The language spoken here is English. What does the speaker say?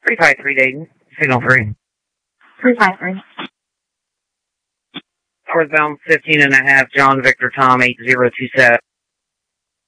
353 Dayton, signal 3. 353. Northbound 15 and a half, John Victor Tom 8027.